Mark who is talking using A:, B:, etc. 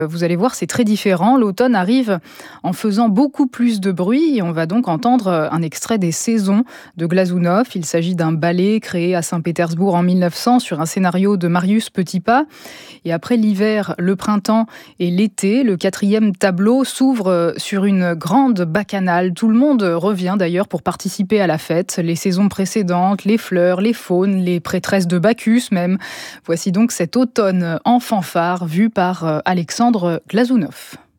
A: Vous allez voir, c'est très différent. L'automne arrive en faisant beaucoup plus de bruit et on va donc entendre un extrait des Saisons de Glazunov. Il s'agit d'un ballet créé à Saint-Pétersbourg en 1900 sur un scénario de Marius Petipa. Et après l'hiver, le printemps et l'été, le quatrième tableau s'ouvre sur une grande bacchanale. Tout le monde revient d'ailleurs pour participer à la fête. Les saisons précédentes, les fleurs, les faunes, les prêtresses de Bacchus même. Voici donc cet automne en fanfare vu par Alexandre Glazunov.